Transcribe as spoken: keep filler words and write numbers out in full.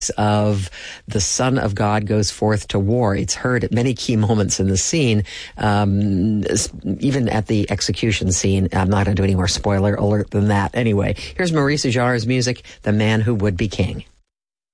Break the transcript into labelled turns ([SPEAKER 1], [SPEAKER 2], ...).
[SPEAKER 1] of the Son of God goes forth to war. It's heard at many key moments in the scene, um, even at the execution scene. I'm not going to do any more spoiler alert than that. Anyway, here's Maurice Jarre's music, The Man Who Would Be King.